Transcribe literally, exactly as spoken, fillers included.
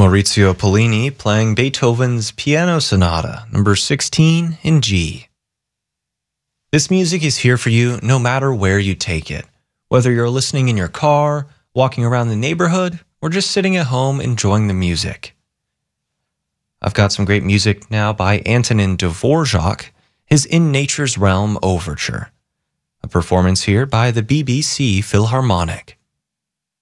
Maurizio Pollini playing Beethoven's Piano Sonata, number sixteen in G. This music is here for you no matter where you take it, whether you're listening in your car, walking around the neighborhood, or just sitting at home enjoying the music. I've got some great music now by Antonin Dvorak, his In Nature's Realm Overture, a performance here by the B B C Philharmonic.